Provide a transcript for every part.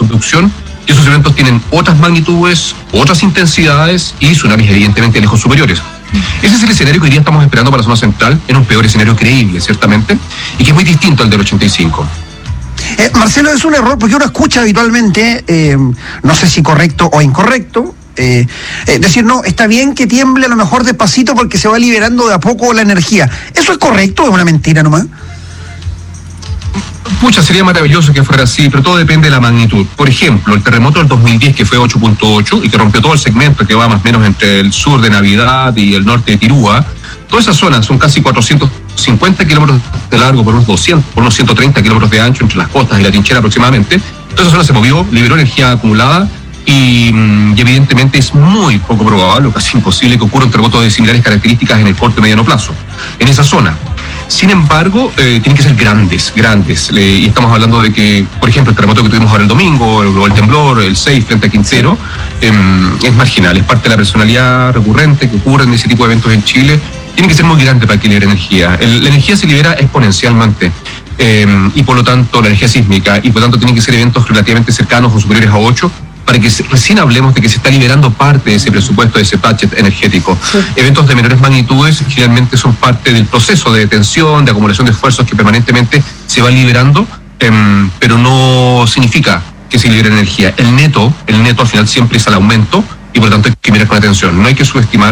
conducción, y esos eventos tienen otras magnitudes, otras intensidades y tsunamis evidentemente lejos superiores. Ese es el escenario que hoy día estamos esperando para la zona central, en un peor escenario creíble, ciertamente, y que es muy distinto al del 85. Marcelo, es un error, porque uno escucha habitualmente, no sé si correcto o incorrecto, decir, no, está bien que tiemble a lo mejor despacito porque se va liberando de a poco la energía. ¿Eso es correcto o es una mentira nomás? Pucha, sería maravilloso que fuera así, pero todo depende de la magnitud. Por ejemplo, el terremoto del 2010, que fue 8.8 y que rompió todo el segmento que va más o menos entre el sur de Navidad y el norte de Tirúa, toda esa zona son casi 450 kilómetros de largo por unos 130 kilómetros de ancho entre las costas y la trinchera aproximadamente. Toda esa zona se movió, liberó energía acumulada y evidentemente es muy poco probable, o casi imposible, que ocurra un terremoto de similares características en el corto y mediano plazo en esa zona. Sin embargo, tienen que ser grandes, y estamos hablando de que, por ejemplo, el terremoto que tuvimos ahora el domingo, o el temblor, el 6 frente a Quintero, es marginal, es parte de la personalidad recurrente que ocurre en ese tipo de eventos en Chile. Tiene que ser muy grande para que libere energía. La energía se libera exponencialmente, y por lo tanto, la energía sísmica, y por lo tanto tienen que ser eventos relativamente cercanos o superiores a 8, para que recién hablemos de que se está liberando parte de ese presupuesto, de ese budget energético. Sí. Eventos de menores magnitudes generalmente son parte del proceso de tensión, de acumulación de esfuerzos que permanentemente se va liberando, pero no significa que se libere energía. El neto al final siempre es al aumento, y por lo tanto hay que mirar con atención. No hay que subestimar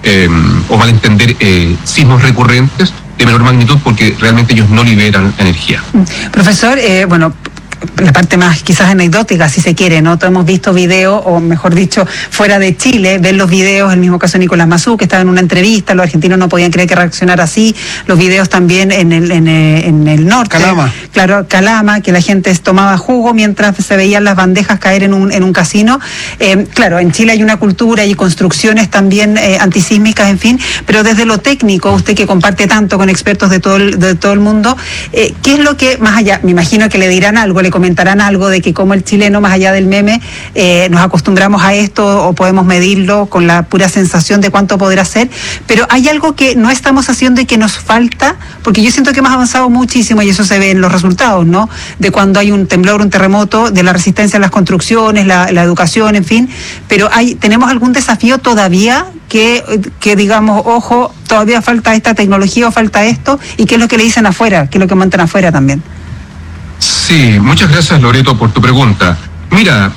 o malentender sismos recurrentes de menor magnitud, porque realmente ellos no liberan energía. Profesor, la parte más quizás anecdótica, si se quiere, ¿no? Todos hemos visto videos, o mejor dicho, fuera de Chile, ver los videos, el mismo caso de Nicolás Mazú, que estaba en una entrevista, los argentinos no podían creer que reaccionara así, los videos también en el norte. Calama. Claro, Calama, que la gente tomaba jugo mientras se veían las bandejas caer en un casino. Claro, en Chile hay una cultura y construcciones también antisísmicas, en fin, pero desde lo técnico, usted que comparte tanto con expertos de todo el mundo, ¿qué es lo que, más allá, me imagino que le dirán algo, le comentarán algo de que como el chileno, más allá del meme, nos acostumbramos a esto o podemos medirlo con la pura sensación de cuánto podrá ser, pero hay algo que no estamos haciendo y que nos falta, porque yo siento que hemos avanzado muchísimo y eso se ve en los resultados, ¿no? De cuando hay un temblor, un terremoto, de la resistencia a las construcciones, la educación, en fin, pero ¿tenemos algún desafío todavía que digamos, ojo, todavía falta esta tecnología o falta esto? ¿Y qué es lo que le dicen afuera? ¿Qué es lo que montan afuera también? Sí, muchas gracias, Loreto, por tu pregunta. Mira,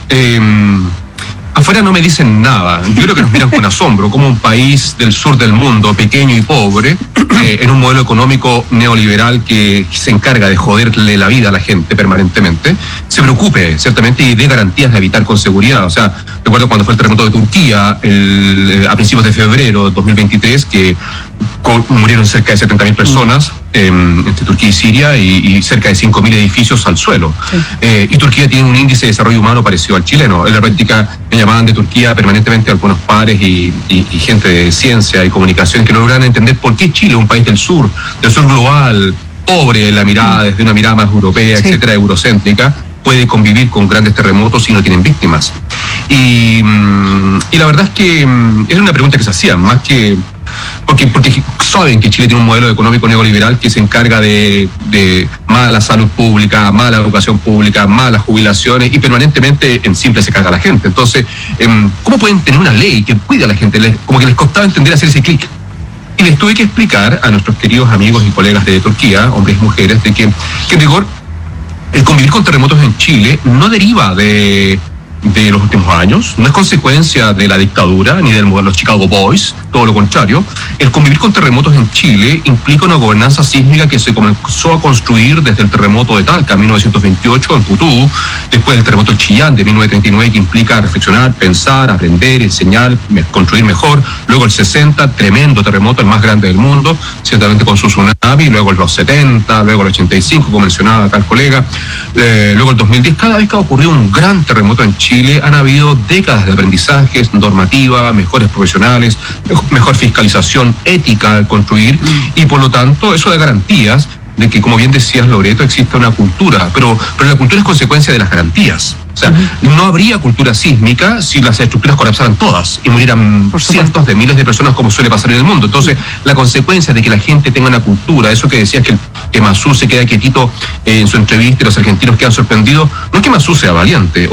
afuera no me dicen nada. Yo creo que nos miran con asombro, como un país del sur del mundo, pequeño y pobre, en un modelo económico neoliberal que se encarga de joderle la vida a la gente permanentemente, se preocupe, ciertamente, y dé garantías de habitar con seguridad. O sea, recuerdo cuando fue el terremoto de Turquía, a principios de febrero de 2023, que murieron cerca de 70.000 personas entre Turquía y Siria, y cerca de 5.000 edificios al suelo. Sí. Y Turquía tiene un índice de desarrollo humano parecido al chileno. En la práctica me llamaban de Turquía permanentemente algunos pares y gente de ciencia y comunicación que no logran entender por qué Chile, un país del sur global, pobre en la mirada, desde una mirada más europea, sí, etcétera, eurocéntrica, puede convivir con grandes terremotos y no tienen víctimas. Y la verdad es que era una pregunta que se hacía, más que porque saben que Chile tiene un modelo económico neoliberal que se encarga de mala salud pública, mala educación pública, malas jubilaciones, y permanentemente en simple se caga a la gente. Entonces, ¿cómo pueden tener una ley que cuide a la gente? Como que les costaba entender hacer ese clic. Y les tuve que explicar a nuestros queridos amigos y colegas de Turquía, hombres y mujeres, de que en rigor el convivir con terremotos en Chile no deriva de los últimos años, no es consecuencia de la dictadura ni del modelo Chicago Boys, todo lo contrario. El convivir con terremotos en Chile implica una gobernanza sísmica que se comenzó a construir desde el terremoto de Talca en 1928 en Putú, después del terremoto de Chillán de 1939, que implica reflexionar, pensar, aprender, enseñar, construir mejor. Luego el 60, tremendo terremoto, el más grande del mundo, ciertamente con su tsunami. Luego los 70, luego el 85, como mencionaba acá el colega. Luego el 2010, cada vez que ha ocurrido un gran terremoto en Chile, han habido décadas de aprendizajes, normativa, mejores profesionales, mejor fiscalización ética al construir, y por lo tanto eso da garantías de que, como bien decías, Loreto, existe una cultura, pero la cultura es consecuencia de las garantías. O sea, no habría cultura sísmica si las estructuras colapsaran todas y murieran cientos de miles de personas, como suele pasar en el mundo. Entonces, la consecuencia de que la gente tenga una cultura, eso que decías que Mazú se queda quietito en su entrevista y los argentinos quedan sorprendidos, no es que Mazú sea valiente